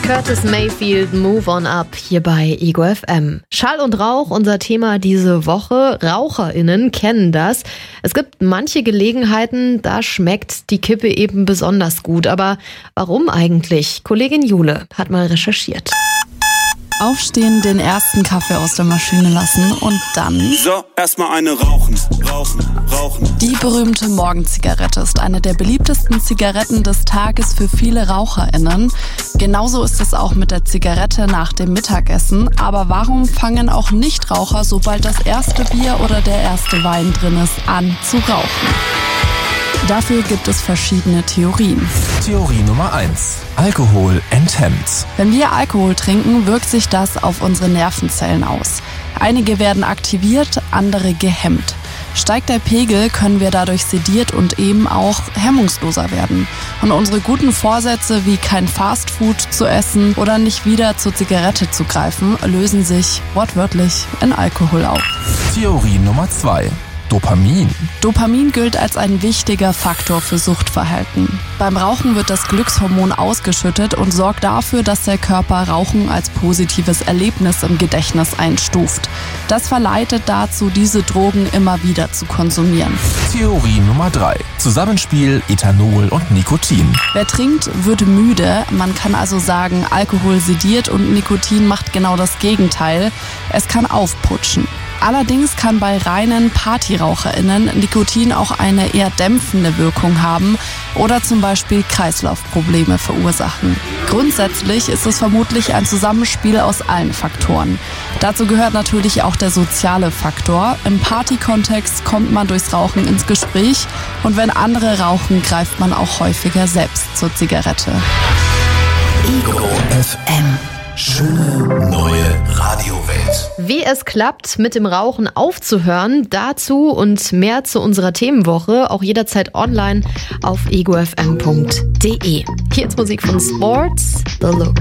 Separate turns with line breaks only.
Curtis Mayfield, Move On Up, hier bei Ego FM. Schall und Rauch, unser Thema diese Woche. RaucherInnen kennen das. Es gibt manche Gelegenheiten, da schmeckt die Kippe eben besonders gut. Aber warum eigentlich? Kollegin Jule hat mal recherchiert.
Aufstehen, den ersten Kaffee aus der Maschine lassen und dann...
So, erstmal eine rauchen.
Die berühmte Morgenzigarette ist eine der beliebtesten Zigaretten des Tages für viele RaucherInnen. Genauso ist es auch mit der Zigarette nach dem Mittagessen. Aber warum fangen auch Nichtraucher, sobald das erste Bier oder der erste Wein drin ist, an zu rauchen? Dafür gibt es verschiedene Theorien.
Theorie Nummer 1. Alkohol enthemmt.
Wenn wir Alkohol trinken, wirkt sich das auf unsere Nervenzellen aus. Einige werden aktiviert, andere gehemmt. Steigt der Pegel, können wir dadurch sediert und eben auch hemmungsloser werden. Und unsere guten Vorsätze wie kein Fastfood zu essen oder nicht wieder zur Zigarette zu greifen, lösen sich wortwörtlich in Alkohol auf.
Theorie Nummer 2. Dopamin.
Dopamin gilt als ein wichtiger Faktor für Suchtverhalten. Beim Rauchen wird das Glückshormon ausgeschüttet und sorgt dafür, dass der Körper Rauchen als positives Erlebnis im Gedächtnis einstuft. Das verleitet dazu, diese Drogen immer wieder zu konsumieren.
Theorie Nummer 3. Zusammenspiel Ethanol und Nikotin.
Wer trinkt, wird müde. Man kann also sagen, Alkohol sediert und Nikotin macht genau das Gegenteil. Es kann aufputschen. Allerdings kann bei reinen PartyraucherInnen Nikotin auch eine eher dämpfende Wirkung haben oder zum Beispiel Kreislaufprobleme verursachen. Grundsätzlich ist es vermutlich ein Zusammenspiel aus allen Faktoren. Dazu gehört natürlich auch der soziale Faktor. Im Partykontext kommt man durchs Rauchen ins Gespräch und wenn andere rauchen, greift man auch häufiger selbst zur Zigarette.
Ego FM. Schöne neue Radiowelt.
Wie es klappt, mit dem Rauchen aufzuhören, dazu und mehr zu unserer Themenwoche, auch jederzeit online auf egofm.de. Hier ist Musik von Sports, The Look.